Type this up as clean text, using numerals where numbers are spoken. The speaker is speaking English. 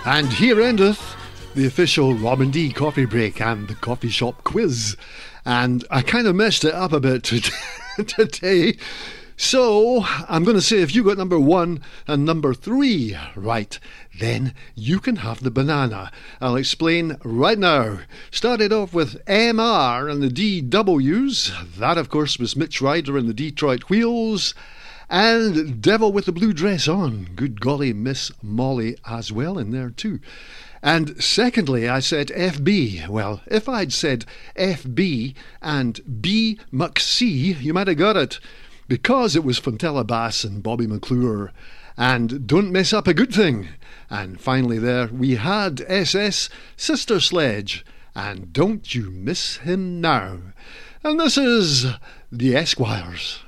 And here endeth the official Robin D coffee break and the coffee shop quiz. And I kind of messed it up a bit today. So I'm going to say if you got number 1 and number 3 right, then you can have the banana. I'll explain right now. Started off with MR and the DWs. That, of course, was Mitch Ryder and the Detroit Wheels. And Devil with the Blue Dress On. Good golly, Miss Molly as well in there too. And secondly, I said FB. Well, if I'd said FB and B McC, you might have got it. Because it was Fontella Bass and Bobby McClure. And Don't Mess Up a Good Thing. And finally there, we had SS Sister Sledge. And Don't You Miss Him Now. And this is the Esquires.